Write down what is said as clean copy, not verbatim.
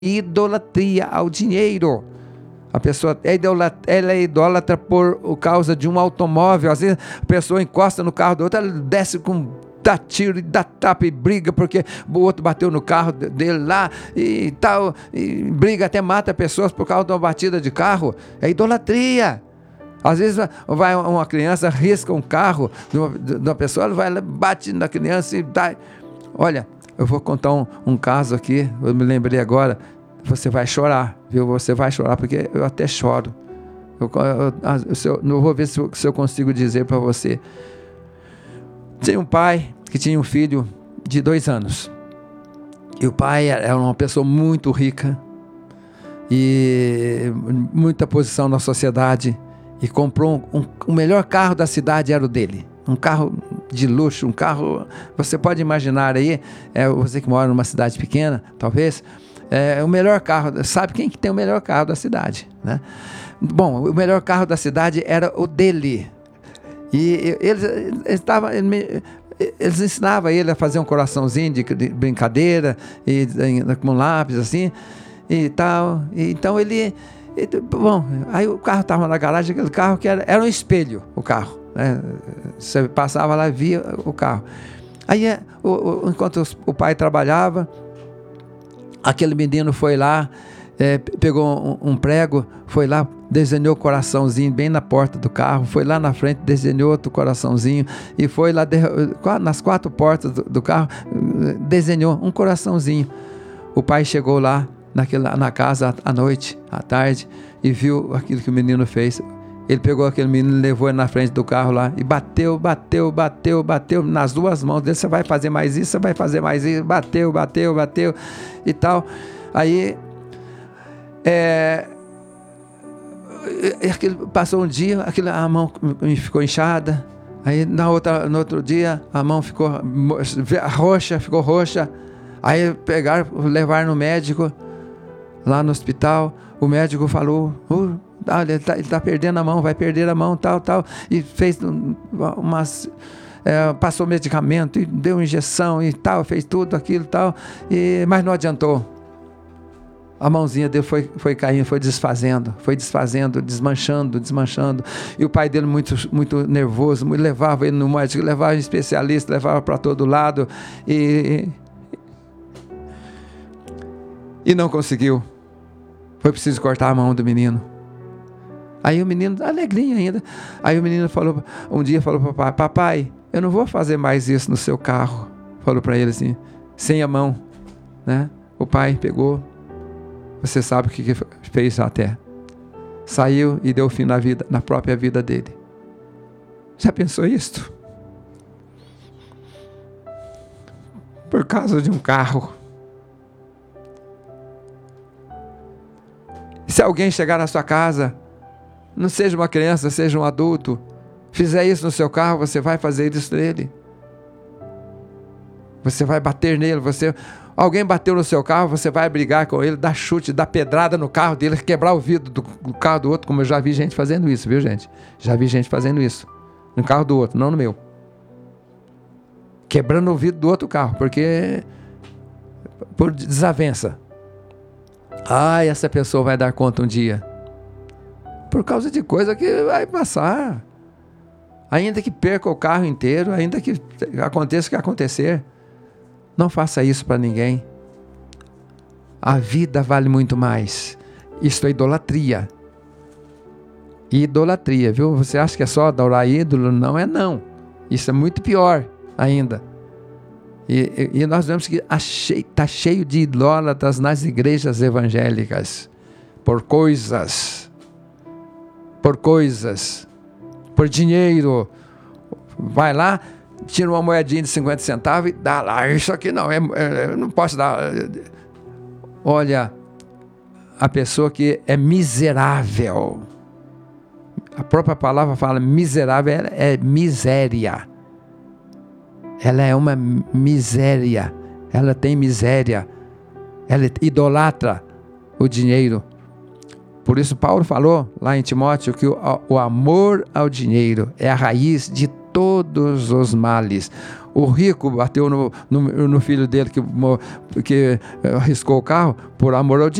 idolatria ao dinheiro. A pessoa ela é idólatra por causa de um automóvel. Às vezes a pessoa encosta no carro do outro, ela desce dá tiro e dá tapa e briga porque o outro bateu no carro dele lá e tal, e briga, até mata pessoas por causa de uma batida de carro. É idolatria. Às vezes vai uma criança, risca um carro de uma pessoa, ela vai lá, bate na criança e dá. Olha, eu vou contar um caso aqui, eu me lembrei agora. Você vai chorar, viu? Você vai chorar, porque eu até choro. Eu vou ver se eu consigo dizer para você. Tinha um pai que tinha um filho de 2 anos. E o pai era uma pessoa muito rica e muita posição na sociedade. E comprou o melhor carro da cidade, era o dele. Um carro de luxo, um carro... Você pode imaginar aí, você que mora numa cidade pequena, talvez... o melhor carro, sabe quem que tem o melhor carro da cidade, né? Bom, o melhor carro da cidade era o dele. E eles ensinavam ele a fazer um coraçãozinho de brincadeira, com um lápis assim, e tal. Então bom, aí o carro estava na garagem, aquele carro que era um espelho, o carro, né? Você passava lá e via o carro. Aí, enquanto o pai trabalhava, aquele menino foi lá, pegou um prego, foi lá, desenhou o coraçãozinho bem na porta do carro, foi lá na frente, desenhou outro coraçãozinho, e foi lá nas 4 portas do carro, desenhou um coraçãozinho. O pai chegou lá, na casa à noite, à tarde, e viu aquilo que o menino fez. Ele pegou aquele menino, levou ele na frente do carro lá, e bateu nas 2 mãos dele. Você vai fazer mais isso, você vai fazer mais isso. Bateu e tal. Aí passou um dia, a mão ficou inchada. Aí no outro dia a mão ficou roxa. Aí levaram no médico lá no hospital. O médico falou: ele está perdendo a mão, vai perder a mão, tal, e fez passou medicamento e deu injeção e tal, fez tudo aquilo, tal, mas não adiantou. A mãozinha dele foi caindo, foi desfazendo, desmanchando, e o pai dele muito nervoso, levava ele no médico, levava em especialista, levava para todo lado, e não conseguiu. Foi preciso cortar a mão do menino. Aí o menino, alegrinho ainda, aí o menino um dia falou para o papai: papai, eu não vou fazer mais isso no seu carro. Falou para ele assim, sem a mão, né? O pai pegou, você sabe o que fez até. Saiu e deu fim na própria vida dele. Já pensou isto? Por causa de um carro. Se alguém chegar na sua casa, não seja uma criança, seja um adulto, fizer isso no seu carro, você vai fazer isso nele. Você vai bater nele. Alguém bateu no seu carro, você vai brigar com ele, dar chute, dar pedrada no carro dele, quebrar o vidro do carro do outro, como eu já vi gente fazendo isso, viu, gente? Já vi gente fazendo isso. No carro do outro, não no meu. Quebrando o vidro do outro carro, por desavença. Essa pessoa vai dar conta um dia. Por causa de coisa que vai passar. Ainda que perca o carro inteiro, ainda que aconteça o que acontecer, não faça isso para ninguém. A vida vale muito mais. Isso é idolatria. Idolatria, viu? Você acha que é só adorar ídolo? Não é não. Isso é muito pior ainda. E nós vemos que está cheio de idólatras nas igrejas evangélicas. Por coisas, por dinheiro. Vai lá, tira uma moedinha de 50 centavos e dá lá. Isso aqui não, eu não posso dar. Olha, a pessoa que é miserável, a própria palavra fala miserável, é miséria. Ela é uma miséria, ela tem miséria, ela idolatra o dinheiro. Por isso Paulo falou lá em Timóteo que o amor ao dinheiro é a raiz de todos os males. O rico bateu no filho dele que arriscou o carro por amor ao dinheiro.